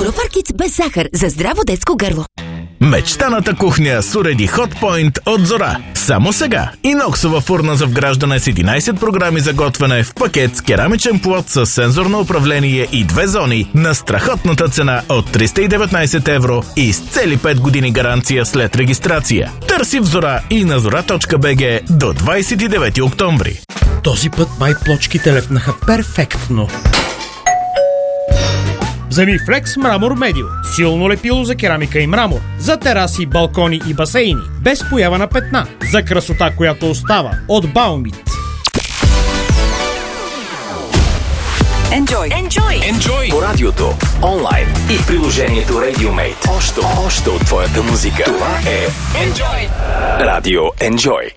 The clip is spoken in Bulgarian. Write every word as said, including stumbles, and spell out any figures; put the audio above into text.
Орофаркиц без захар за здраво детско гърло. Мечтаната кухня с уреди Hotpoint от Зора. Само сега. Иноксова фурна за вграждане с единайсет програми за готвене в пакет с керамичен плод с сензорно управление и две зони на страхотната цена от триста и деветнайсет евро и с цели пет години гаранция след регистрация. Търси в Зора и на зора точка би джи до двайсет и девети октомври. Този път май плочките лепнаха перфектно. Вземи Flex Мрамор Медио. Силно лепило за керамика и мрамор. За тераси, балкони и басейни. Без поява на петна. За красота, която остава. От Баумит. Enjoy. Enjoy. Enjoy. По радиото, онлайн и в приложението RadioMate. Още, още от твоята музика. Това е Enjoy. Радио Enjoy.